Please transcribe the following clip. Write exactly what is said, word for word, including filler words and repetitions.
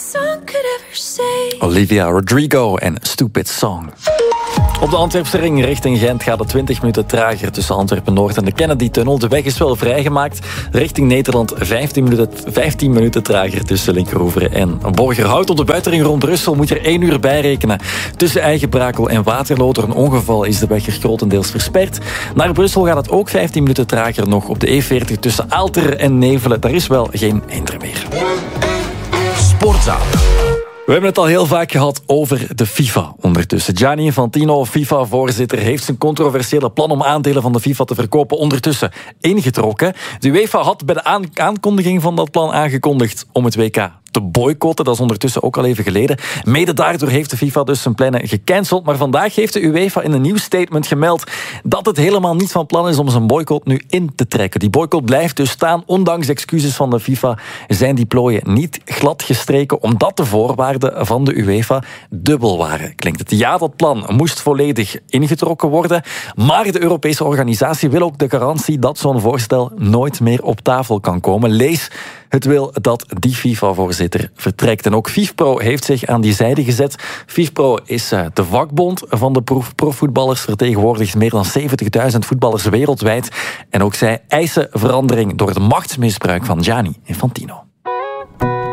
Olivia Rodrigo en Stupid Song. Op de Antwerpse ring richting Gent gaat het twintig minuten trager tussen Antwerpen-Noord en de Kennedy-tunnel. De weg is wel vrijgemaakt. Richting Nederland vijftien minuten, vijftien minuten trager tussen Linkeroever en Borgerhout. Op de buitenring rond Brussel moet je er één uur bij rekenen. Tussen Eigenbrakel en Waterloo. Door een ongeval is de weg er grotendeels versperd. Naar Brussel gaat het ook vijftien minuten trager nog op de E veertig tussen Aalter en Nevelen. Daar is wel geen einde meer. Sportzaal. We hebben het al heel vaak gehad over de FIFA ondertussen. Gianni Infantino, FIFA-voorzitter, heeft zijn controversiële plan om aandelen van de FIFA te verkopen ondertussen ingetrokken. De UEFA had bij de aankondiging van dat plan aangekondigd om het W K te boycotten. Dat is ondertussen ook al even geleden. Mede daardoor heeft de FIFA dus zijn plannen gecanceld. Maar vandaag heeft de UEFA in een nieuw statement gemeld dat het helemaal niet van plan is om zijn boycott nu in te trekken. Die boycott blijft dus staan. Ondanks excuses van de FIFA zijn die plooien niet glad gestreken, omdat de voorwaarden van de UEFA dubbel waren. Klinkt het? Ja, dat plan moest volledig ingetrokken worden. Maar de Europese organisatie wil ook de garantie dat zo'n voorstel nooit meer op tafel kan komen. Lees: het wil dat die FIFA-voorzitter vertrekt. En ook FIFPro heeft zich aan die zijde gezet. FIFPro is de vakbond van de profvoetballers, vertegenwoordigt meer dan zeventigduizend voetballers wereldwijd. En ook zij eisen verandering door het machtsmisbruik van Gianni Infantino.